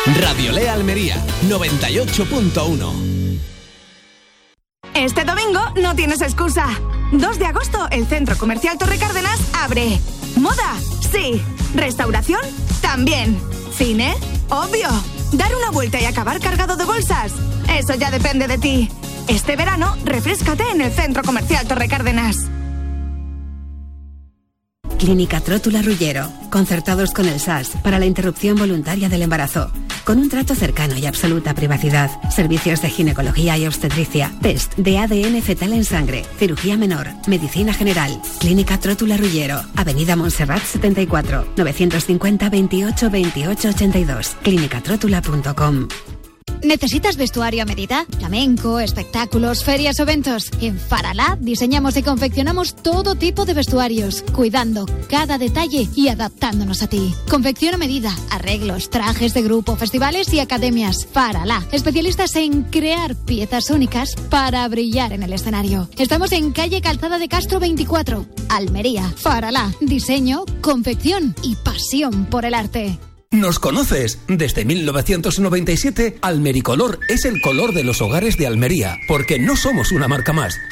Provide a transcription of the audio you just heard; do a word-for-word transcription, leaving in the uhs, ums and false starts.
Radiolea Almería, noventa y ocho punto uno. Este domingo no tienes excusa. dos de agosto, el Centro Comercial Torre Cárdenas abre. ¿Moda? Sí. ¿Restauración? También. ¿Cine? Obvio. ¿Dar una vuelta y acabar cargado de bolsas? Eso ya depende de ti. Este verano, refréscate en el Centro Comercial Torre Cárdenas. Clínica Trótula Ruggiero, concertados con el S A S para la interrupción voluntaria del embarazo, con un trato cercano y absoluta privacidad, servicios de ginecología y obstetricia, test de A D N fetal en sangre, cirugía menor, medicina general. Clínica Trótula Ruggiero, Avenida Montserrat setenta y cuatro, novecientos cincuenta veintiocho veintiocho ochenta y dos, clínica trótula punto com. ¿Necesitas vestuario a medida? Flamenco, espectáculos, ferias o eventos. En Faralá diseñamos y confeccionamos todo tipo de vestuarios, cuidando cada detalle y adaptándonos a ti. Confección a medida, arreglos, trajes de grupo, festivales y academias. Faralá, especialistas en crear piezas únicas para brillar en el escenario. Estamos en calle Calzada de Castro veinticuatro, Almería. Faralá, diseño, confección y pasión por el arte. ¿Nos conoces? Desde mil novecientos noventa y siete, Almericolor es el color de los hogares de Almería, porque no somos una marca más,